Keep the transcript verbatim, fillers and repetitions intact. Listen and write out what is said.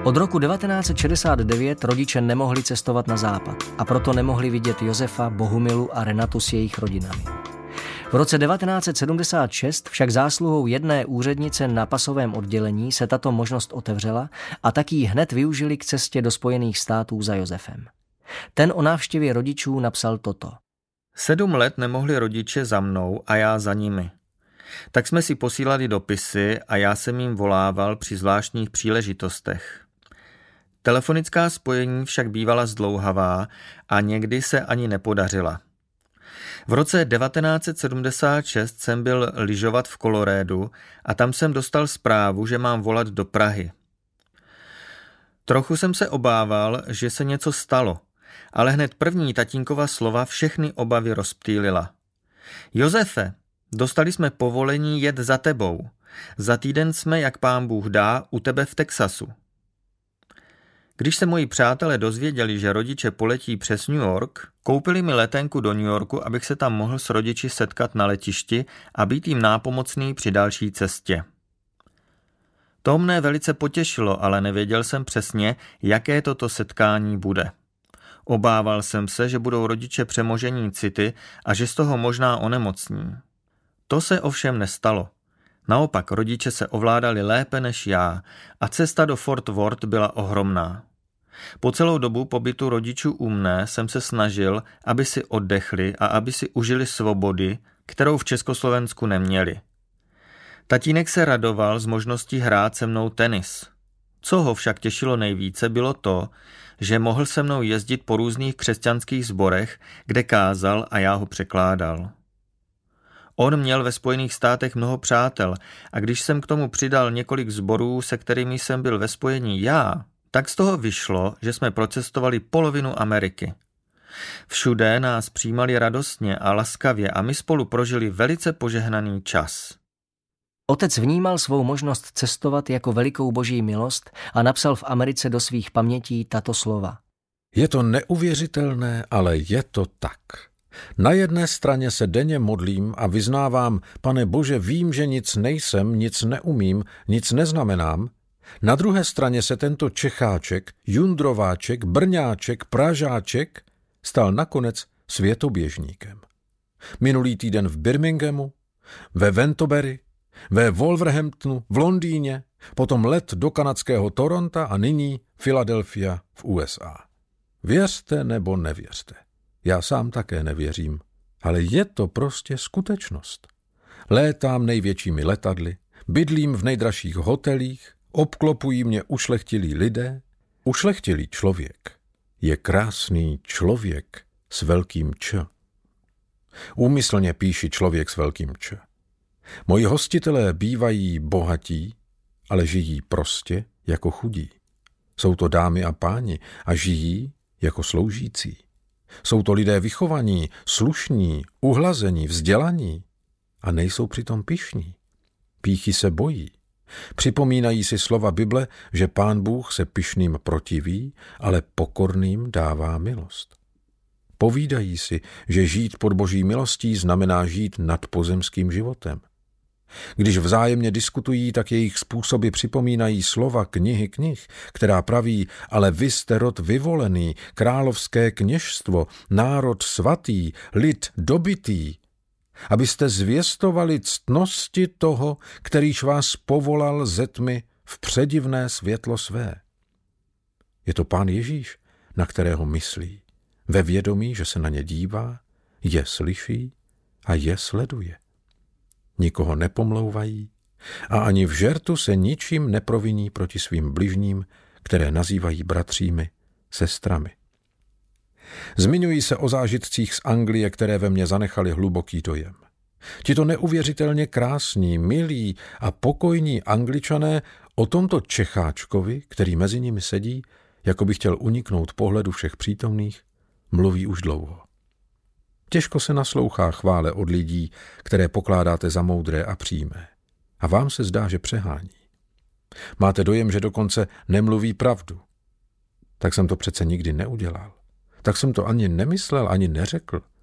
Od roku devatenáct set šedesát devět rodiče nemohli cestovat na západ a proto nemohli vidět Josefa, Bohumilu a Renatu s jejich rodinami. V roce devatenáct set sedmdesát šest však zásluhou jedné úřednice na pasovém oddělení se tato možnost otevřela a tak ji hned využili k cestě do Spojených států za Josefem. Ten o návštěvě rodičů napsal toto. Sedm let nemohli rodiče za mnou a já za nimi. Tak jsme si posílali dopisy a já jsem jim volával při zvláštních příležitostech. Telefonická spojení však bývala zdlouhavá a někdy se ani nepodařila. V roce devatenáct set sedmdesát šest jsem byl lyžovat v Kolorédu a tam jsem dostal zprávu, že mám volat do Prahy. Trochu jsem se obával, že se něco stalo, ale hned první tatínkova slova všechny obavy rozptýlila. Josefe, dostali jsme povolení jet za tebou. Za týden jsme, jak pán Bůh dá, u tebe v Texasu. Když se moji přátelé dozvěděli, že rodiče poletí přes New York, koupili mi letenku do New Yorku, abych se tam mohl s rodiči setkat na letišti a být jim nápomocný při další cestě. To mne velice potěšilo, ale nevěděl jsem přesně, jaké toto setkání bude. Obával jsem se, že budou rodiče přemožení city a že z toho možná onemocní. To se ovšem nestalo. Naopak rodiče se ovládali lépe než já a cesta do Fort Worth byla ohromná. Po celou dobu pobytu rodičů u mne jsem se snažil, aby si oddechli a aby si užili svobody, kterou v Československu neměli. Tatínek se radoval z možnosti hrát se mnou tenis. Co ho však těšilo nejvíce, bylo to, že mohl se mnou jezdit po různých křesťanských sborech, kde kázal a já ho překládal. On měl ve Spojených státech mnoho přátel a když jsem k tomu přidal několik sborů, se kterými jsem byl ve spojení já, tak z toho vyšlo, že jsme procestovali polovinu Ameriky. Všude nás přijímali radostně a laskavě a my spolu prožili velice požehnaný čas. Otec vnímal svou možnost cestovat jako velikou boží milost a napsal v Americe do svých pamětí tato slova. Je to neuvěřitelné, ale je to tak. Na jedné straně se denně modlím a vyznávám, Pane Bože, vím, že nic nejsem, nic neumím, nic neznamenám. Na druhé straně se tento Čecháček, Jundrováček, Brňáček, Pražáček stal nakonec světoběžníkem. Minulý týden v Birminghamu, ve Ventobury, ve Wolverhamptonu, v Londýně, potom let do kanadského Toronta a nyní Philadelphia v U S A. Věřte nebo nevěřte. Já sám také nevěřím, ale je to prostě skutečnost. Létám největšími letadly, bydlím v nejdražších hotelích, obklopují mě ušlechtilí lidé. Ušlechtilý člověk je krásný člověk s velkým Č. Úmyslně píši člověk s velkým Č. Moji hostitelé bývají bohatí, ale žijí prostě jako chudí. Jsou to dámy a páni a žijí jako sloužící. Jsou to lidé vychovaní, slušní, uhlazení, vzdělaní a nejsou přitom pyšní. Pýchy se bojí. Připomínají si slova Bible, že Pán Bůh se pyšným protiví, ale pokorným dává milost. Povídají si, že žít pod boží milostí znamená žít nad pozemským životem. Když vzájemně diskutují, tak jejich způsoby připomínají slova knihy knih, která praví, ale vy jste rod vyvolený, královské kněžstvo, národ svatý, lid dobytý, abyste zvěstovali ctnosti toho, kterýž vás povolal ze tmy v předivné světlo své. Je to Pán Ježíš, na kterého myslí, ve vědomí, že se na ně dívá, je slyší a je sleduje. Nikoho nepomlouvají a ani v žertu se ničím neproviní proti svým bližním, které nazývají bratřími, sestrami. Zmiňují se o zážitcích z Anglie, které ve mně zanechaly hluboký dojem. Tito neuvěřitelně krásní, milí a pokojní Angličané o tomto Čecháčkovi, který mezi nimi sedí, jako by chtěl uniknout pohledu všech přítomných, mluví už dlouho. Těžko se naslouchá chvále od lidí, které pokládáte za moudré a přímé. A vám se zdá, že přehání. Máte dojem, že dokonce nemluví pravdu. Tak jsem to přece nikdy neudělal. Tak jsem to ani nemyslel, ani neřekl.